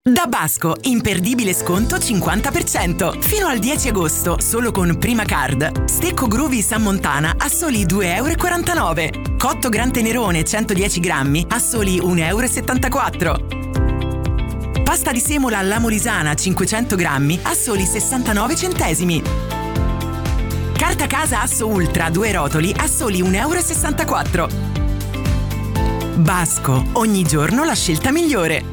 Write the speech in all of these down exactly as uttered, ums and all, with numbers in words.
Da Basco, imperdibile sconto cinquanta per cento. Fino al dieci agosto, solo con Prima Card. Stecco Groovy San Montana a soli due virgola quarantanove euro. Cotto Gran Tenerone centodieci grammi a soli uno virgola settantaquattro euro. Pasta di semola alla Molisana cinquecento grammi a soli sessantanove centesimi. Carta casa Asso Ultra due rotoli a soli uno virgola sessantaquattro euro. Basco, ogni giorno la scelta migliore.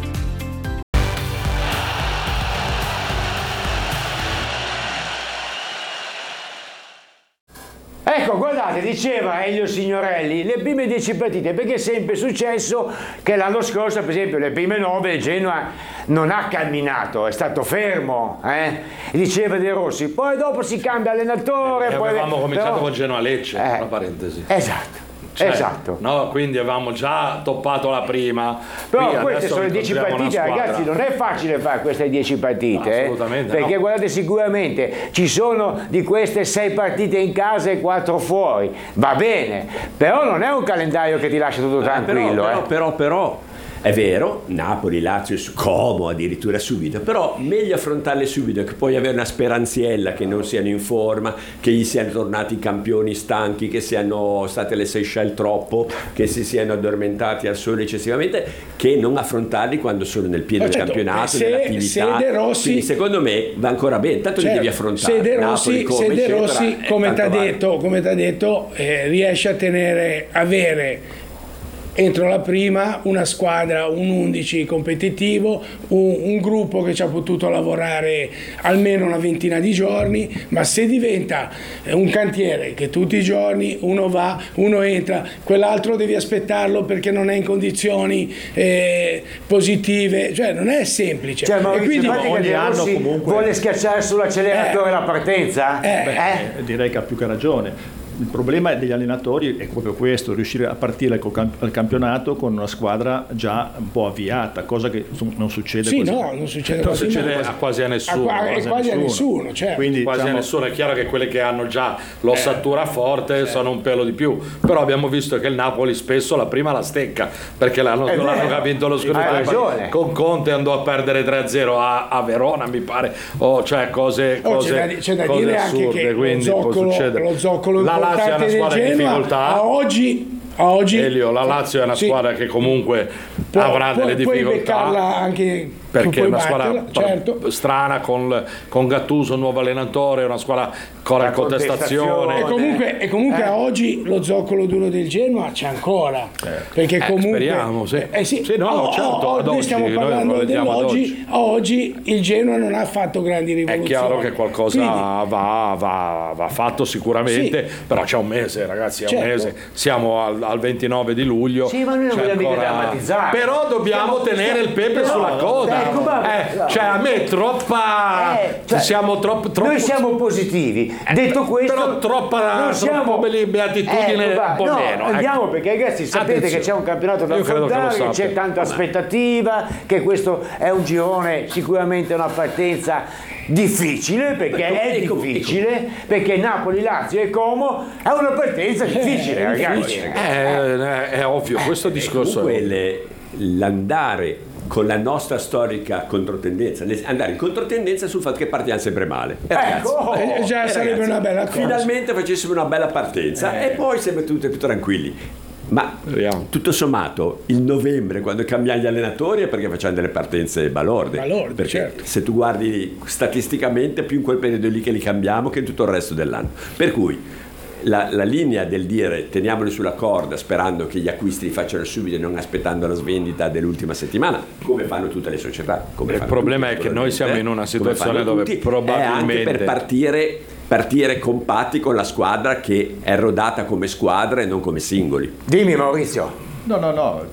Ecco, guardate, diceva Elio Signorelli, le prime dieci partite, perché è sempre successo che l'anno scorso, per esempio, le prime nove il Genoa non ha camminato, è stato fermo, eh? Diceva De Rossi, poi dopo si cambia allenatore. E poi avevamo cominciato però... con Genoa Lecce, eh, una parentesi. Esatto. Cioè, esatto. No, quindi avevamo già toppato la prima. Però Qui queste sono le dieci partite, ragazzi, non è facile fare queste dieci partite, no, assolutamente, eh? Perché no. Guardate, sicuramente ci sono di queste sei partite in casa e quattro fuori, va bene, però non è un calendario che ti lascia tutto tranquillo. Eh, però, eh. però, però, però è vero, Napoli, Lazio, Como addirittura subito, però meglio affrontarle subito, che poi avere una speranziella che non siano in forma, che gli siano tornati i campioni stanchi, che siano state le Seychelles troppo, che si siano addormentati al sole eccessivamente, che non affrontarli quando sono nel piede del certo, campionato, se, nell'attività. Se De Rossi, quindi secondo me va ancora bene, tanto certo, li devi affrontare. Se De Rossi, Napoli, se De eccetera, Rossi come ti ha detto, come t'ha detto eh, riesce a tenere, avere entro la prima una squadra, un undici competitivo, un, un gruppo che ci ha potuto lavorare almeno una ventina di giorni, ma se diventa un cantiere che tutti i giorni uno va, uno entra, quell'altro devi aspettarlo perché non è in condizioni eh, positive, cioè non è semplice. Cioè, e quindi ogni anno comunque vuole schiacciare sull'acceleratore eh, la partenza? Eh, beh, eh? Direi che ha più che ragione. Il problema degli allenatori è proprio questo, riuscire a partire al campionato con una squadra già un po' avviata, cosa che non succede sì, quasi, no, non succede, non succede a quasi a nessuno. A, quasi, quasi a nessuno, nessuno certo. Quindi, quasi diciamo, a nessuno. È chiaro che quelle che hanno già l'ossatura eh, forte certo. sono un pelo di più, però abbiamo visto che il Napoli spesso la prima la stecca, perché l'anno che ha vinto lo scudetto con Conte andò a perdere tre a zero a, a Verona, mi pare, oh, cioè cose, oh, cose, c'è da, c'è da cose dire assurde, anche che quindi lo zoccolo, può succedere. Lo zoccolo la Lazio è una squadra in difficoltà. A oggi, a oggi Elio, la Lazio è una sì. squadra che comunque può, avrà può, delle difficoltà. Puoi beccarla anche perché è una batterla, squadra certo. strana con, con Gattuso, nuovo allenatore, una squadra ancora in contestazione. E comunque, e comunque eh. a oggi lo zoccolo duro del Genoa c'è ancora. Eh. Perché comunque. Eh, speriamo, sì. Eh, sì. sì no, oh, certo, oh, ad noi oggi, stiamo parlando noi dell'oggi. A oggi il Genoa non ha fatto grandi rivoluzioni. È chiaro che qualcosa Quindi, va, va, va fatto sicuramente, sì. però c'è un mese, ragazzi, è certo. un mese. Siamo al, al ventinove di luglio. Sì, ma noi non vogliamo mica drammatizzare. Però dobbiamo stiamo, tenere stiamo, il pepe però, sulla coda. Ecco, eh, cioè a me troppa eh, cioè, siamo troppo, troppo noi siamo positivi eh, detto questo però troppa siamo beatitudine eh, un po' no, meno andiamo ecco. perché ragazzi sapete Attenzione. Che c'è un campionato da affrontare, che c'è tanta aspettativa, che questo è un girone sicuramente una partenza difficile perché ecco, è ecco, difficile ecco. Perché Napoli, Lazio e Como è una partenza difficile eh, ragazzi eh, è, è ovvio questo discorso comunque l'andare con la nostra storica controtendenza, andare in controtendenza sul fatto che partiamo sempre male. E ecco, ragazzi, eh, già eh, sarebbe ragazzi, una bella cosa. Finalmente facessimo una bella partenza eh. e poi sempre tutti più tranquilli. Ma Vediamo. tutto sommato, il novembre, quando cambiamo gli allenatori, è perché facciamo delle partenze balorde. balorde perché certo. se tu guardi statisticamente, più in quel periodo lì che li cambiamo che in tutto il resto dell'anno. Per cui La, la linea del dire teniamoli sulla corda sperando che gli acquisti li facciano subito e non aspettando la svendita dell'ultima settimana, come fanno tutte le società. Come il problema tutti, è che noi siamo in una situazione dove tutti, probabilmente è anche per partire, partire compatti con la squadra che è rodata come squadra e non come singoli. Dimmi Maurizio. No, no, no,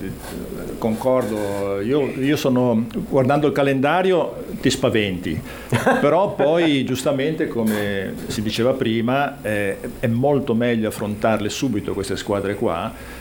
concordo, io, io sono, guardando il calendario ti spaventi, però poi giustamente come si diceva prima eh, è molto meglio affrontarle subito queste squadre qua